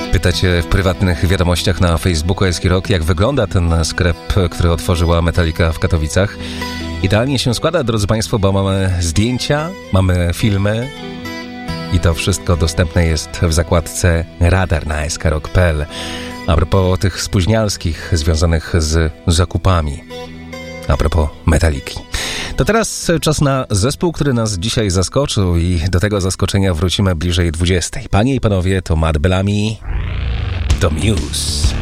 Pytacie w prywatnych wiadomościach na Facebooku Eski Rock, jak wygląda ten sklep, który otworzyła Metallica w Katowicach. Idealnie się składa, drodzy Państwo, bo mamy zdjęcia, mamy filmy i to wszystko dostępne jest w zakładce Radar na skrok.pl. A propos tych spóźnialskich związanych z zakupami, a propos Metalliki. To teraz czas na zespół, który nas dzisiaj zaskoczył i do tego zaskoczenia wrócimy bliżej 20. Panie i panowie, to Matt Bellamy, to Muse.